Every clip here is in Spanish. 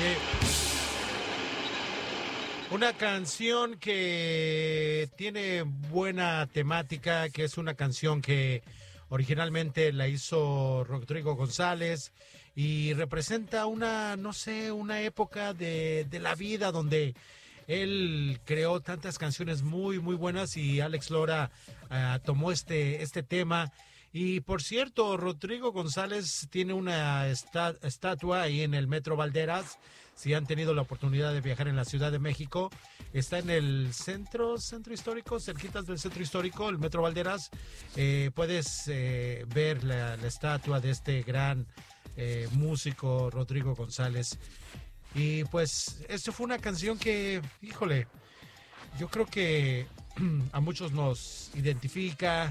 Una canción que tiene buena temática, que es una canción que originalmente la hizo Rodrigo González y representa una, no sé, una época de la vida donde él creó tantas canciones muy, muy buenas y Alex Lora tomó este tema. Y por cierto, Rodrigo González tiene una estatua ahí en el Metro Valderas. Si han tenido la oportunidad de viajar en la Ciudad de México, está en el centro histórico, cerquitas del centro histórico, el Metro Valderas. Puedes ver la estatua de este gran músico Rodrigo González. Y pues esto fue una canción que, híjole, yo creo que a muchos nos identifica,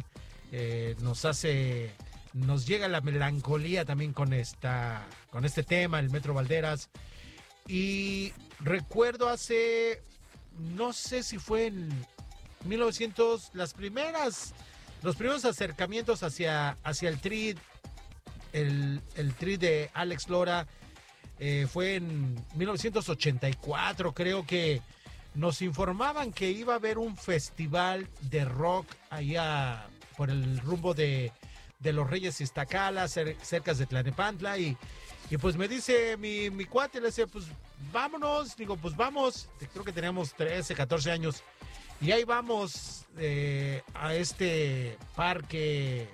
nos llega la melancolía también con este tema, el Metro Valderas. Y recuerdo no sé si fue en 1900, los primeros acercamientos hacia el tri de Alex Lora, fue en 1984, creo que nos informaban que iba a haber un festival de rock allá por el rumbo de los Reyes Iztacala, cerca de Tlalnepantla, y pues me dice mi cuate, le dice, pues vámonos, digo, pues vamos, creo que teníamos 13, 14 años, y ahí vamos a este parque,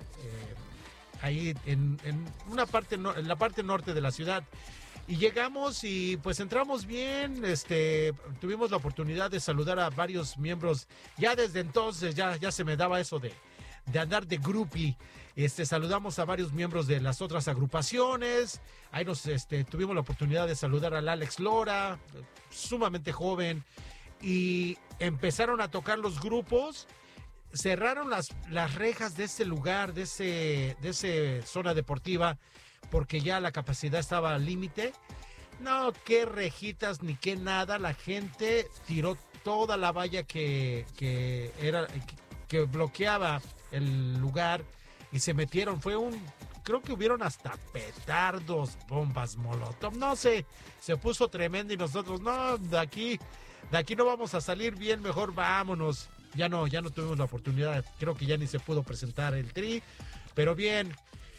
ahí en una parte, en la parte norte de la ciudad. Y llegamos y pues entramos bien, tuvimos la oportunidad de saludar a varios miembros. Ya desde entonces ya se me daba eso de andar de groupie. Saludamos a varios miembros de las otras agrupaciones. Ahí tuvimos la oportunidad de saludar al Alex Lora, sumamente joven. Y empezaron a tocar los grupos. Cerraron las rejas de ese lugar, de ese zona deportiva, porque ya la capacidad estaba al límite. No, qué rejitas ni qué nada. La gente tiró toda la valla que bloqueaba el lugar y se metieron. Creo que hubieron hasta petardos, bombas molotov, no sé, se puso tremendo y nosotros, no, de aquí no vamos a salir bien, mejor vámonos. Ya no tuvimos la oportunidad, creo que ya ni se pudo presentar el tri, pero bien.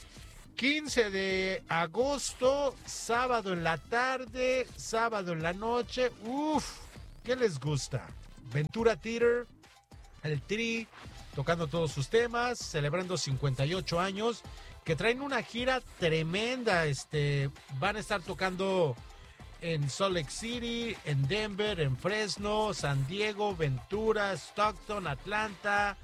15 de agosto, sábado en la tarde, sábado en la noche. ¿Qué les gusta? Ventura Theater, el Tri, tocando todos sus temas, celebrando 58 años, que traen una gira tremenda. Van a estar tocando en Salt Lake City, en Denver, en Fresno, San Diego, Ventura, Stockton, Atlanta.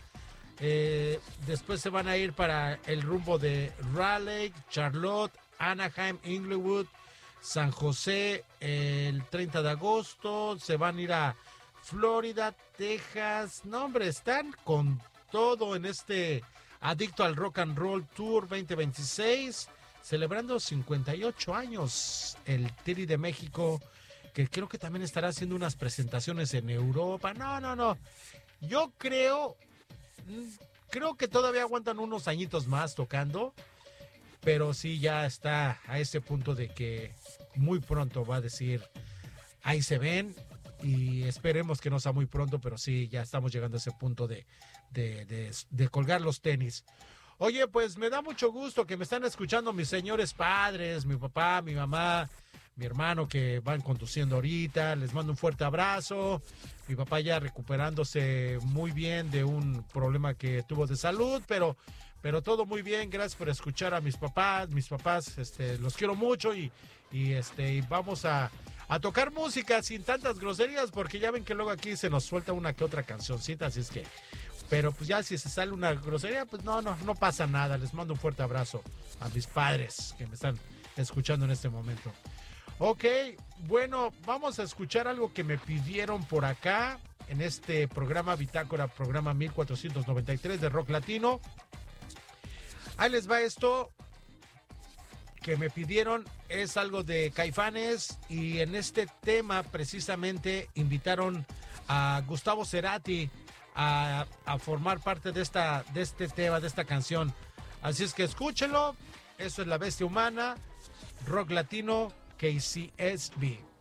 Después se van a ir para el rumbo de Raleigh, Charlotte, Anaheim, Inglewood, San José el 30 de agosto. Se van a ir a Florida, Texas. No, hombre, están con todo en este Adicto al Rock and Roll Tour 2026, celebrando 58 años el Tri de México, que creo que también estará haciendo unas presentaciones en Europa. No. Yo creo que todavía aguantan unos añitos más tocando, pero sí ya está a ese punto de que muy pronto va a decir, ahí se ven, y esperemos que no sea muy pronto, pero sí, ya estamos llegando a ese punto de colgar los tenis. Oye, pues me da mucho gusto que me están escuchando mis señores padres, mi papá, mi mamá, mi hermano que van conduciendo ahorita. Les mando un fuerte abrazo. Mi papá ya recuperándose muy bien de un problema que tuvo de salud, pero todo muy bien. Gracias por escuchar a mis papás. Mis papás, los quiero mucho y vamos a tocar música sin tantas groserías, porque ya ven que luego aquí se nos suelta una que otra cancioncita, así es que, pero pues ya si se sale una grosería, pues no pasa nada. Les mando un fuerte abrazo a mis padres que me están escuchando en este momento. Ok, bueno, vamos a escuchar algo que me pidieron por acá en este programa Bitácora, programa 1493 de Rock Latino. Ahí les va esto que me pidieron, es algo de Caifanes, y en este tema precisamente invitaron a Gustavo Cerati a formar parte de este tema, de esta canción. Así es que escúchenlo. Eso es La Bestia Humana, Rock Latino, KCSB.